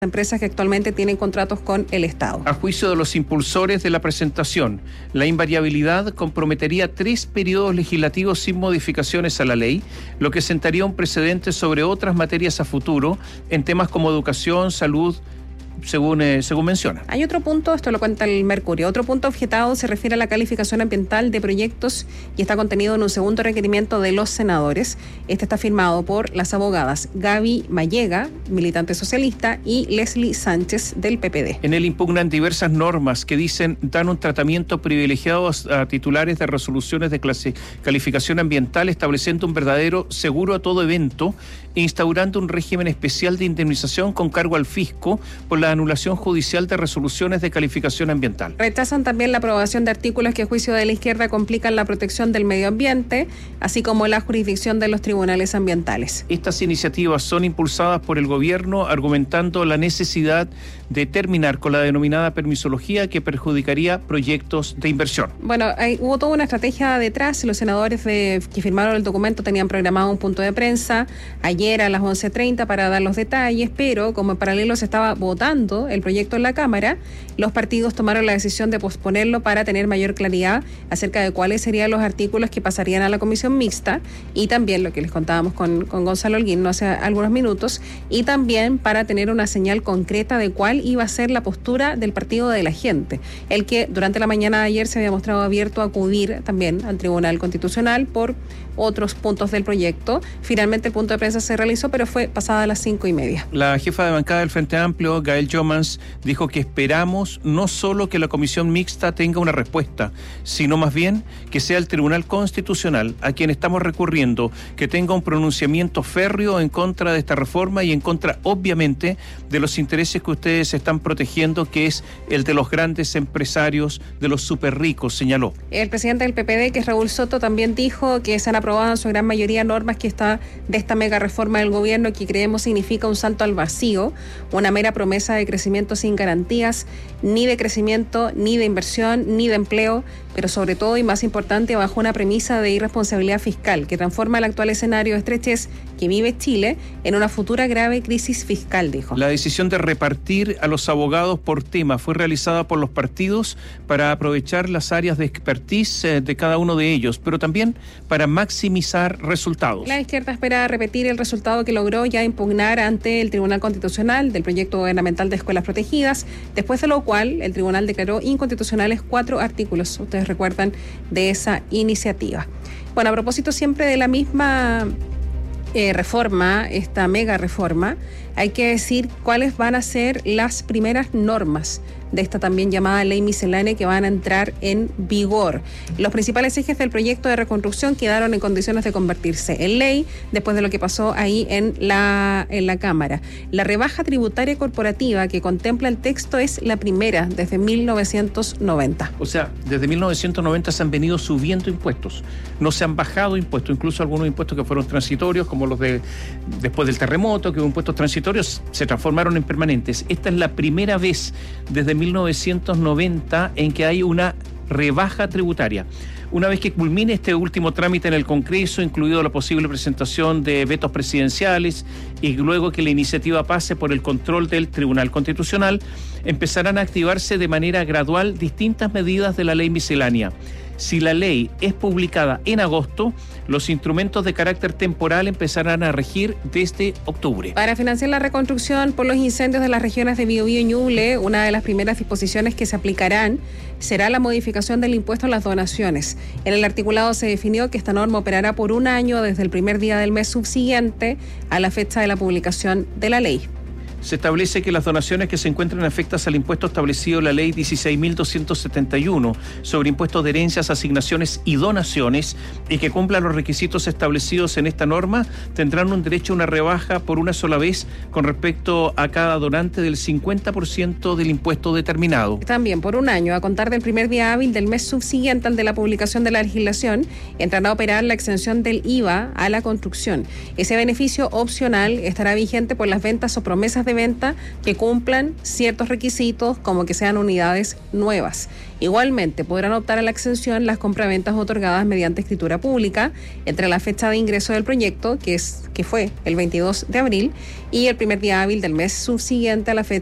empresas que actualmente tienen contratos con el Estado. A juicio de los impulsores de la presentación, la invariabilidad comprometería 3 periodos legislativos sin modificaciones a la ley, lo que sentaría un precedente sobre otras materias a futuro en temas como educación, salud, según menciona. Hay otro punto, esto lo cuenta el Mercurio, otro punto objetado se refiere a la calificación ambiental de proyectos y está contenido en un segundo requerimiento de los senadores. Este está firmado por las abogadas Gaby Mallega, militante socialista, y Leslie Sánchez, del PPD. En él impugnan diversas normas que dicen dan un tratamiento privilegiado a titulares de resoluciones de calificación ambiental, estableciendo un verdadero seguro a todo evento e instaurando un régimen especial de indemnización con cargo al fisco por la anulación judicial de resoluciones de calificación ambiental. Rechazan también la aprobación de artículos que a juicio de la izquierda complican la protección del medio ambiente, así como la jurisdicción de los tribunales ambientales. Estas iniciativas son impulsadas por el gobierno argumentando la necesidad de terminar con la denominada permisología que perjudicaría proyectos de inversión. Bueno, hubo toda una estrategia detrás. Los senadores que firmaron el documento tenían programado un punto de prensa ayer a las 11:30 para dar los detalles, pero como en paralelo se estaba votando el proyecto en la Cámara, los partidos tomaron la decisión de posponerlo para tener mayor claridad acerca de cuáles serían los artículos que pasarían a la comisión mixta, y también lo que les contábamos con Gonzalo Holguín hace algunos minutos, y también para tener una señal concreta de cuál iba a ser la postura del Partido de la Gente, el que durante la mañana de ayer se había mostrado abierto a acudir también al Tribunal Constitucional por otros puntos del proyecto. Finalmente el punto de prensa se realizó, pero fue pasada a las 5:30. La jefa de bancada del Frente Amplio, Gael Jomans, dijo que esperamos no solo que la comisión mixta tenga una respuesta, sino más bien que sea el Tribunal Constitucional, a quien estamos recurriendo, que tenga un pronunciamiento férreo en contra de esta reforma y en contra, obviamente, de los intereses que ustedes están protegiendo, que es el de los grandes empresarios, de los súper ricos, señaló. El presidente del PPD, que es Raúl Soto, también dijo que se han aprobado en su gran mayoría normas de esta mega reforma del gobierno, que creemos significa un salto al vacío, una mera promesa de crecimiento sin garantías, ni de crecimiento, ni de inversión, ni de empleo, pero sobre todo y más importante bajo una premisa de irresponsabilidad fiscal que transforma el actual escenario de estrechez que vive Chile en una futura grave crisis fiscal, dijo. La decisión de repartir a los abogados por tema fue realizada por los partidos para aprovechar las áreas de expertise de cada uno de ellos, pero también para maximizar resultados. La izquierda espera repetir el resultado que logró ya impugnar ante el Tribunal Constitucional del proyecto gubernamental de escuelas protegidas, después de lo cual el tribunal declaró inconstitucionales 4 artículos. Ustedes recuerdan de esa iniciativa. Bueno, a propósito siempre de la misma reforma, esta mega reforma, hay que decir cuáles van a ser las primeras normas de esta también llamada ley miscelánea que van a entrar en vigor. Los principales ejes del proyecto de reconstrucción quedaron en condiciones de convertirse en ley después de lo que pasó ahí en la Cámara. La rebaja tributaria corporativa que contempla el texto es la primera desde 1990. O sea, desde 1990 se han venido subiendo impuestos, no se han bajado impuestos, incluso algunos impuestos que fueron transitorios, como los de después del terremoto, que hubo impuestos transitorios, se transformaron en permanentes. Esta es la primera vez desde 1990 en que hay una rebaja tributaria. Una vez que culmine este último trámite en el Congreso, incluido la posible presentación de vetos presidenciales, y luego que la iniciativa pase por el control del Tribunal Constitucional, empezarán a activarse de manera gradual distintas medidas de la ley miscelánea. Si la ley es publicada en agosto, los instrumentos de carácter temporal empezarán a regir desde octubre. Para financiar la reconstrucción por los incendios de las regiones de Biobío y Ñuble, una de las primeras disposiciones que se aplicarán será la modificación del impuesto a las donaciones. En el articulado se definió que esta norma operará por un año desde el primer día del mes subsiguiente a la fecha de la publicación de la ley. Se establece que las donaciones que se encuentren afectas al impuesto establecido en la ley 16.271 sobre impuestos de herencias, asignaciones y donaciones y que cumplan los requisitos establecidos en esta norma tendrán un derecho a una rebaja por una sola vez con respecto a cada donante del 50% del impuesto determinado. También por un año, a contar del primer día hábil del mes subsiguiente al de la publicación de la legislación, entrará a operar la exención del IVA a la construcción. Ese beneficio opcional estará vigente por las ventas o promesas de de venta que cumplan ciertos requisitos, como que sean unidades nuevas. Igualmente, podrán optar a la exención las compraventas otorgadas mediante escritura pública entre la fecha de ingreso del proyecto, que fue el 22 de abril, y el primer día hábil del mes subsiguiente a la fecha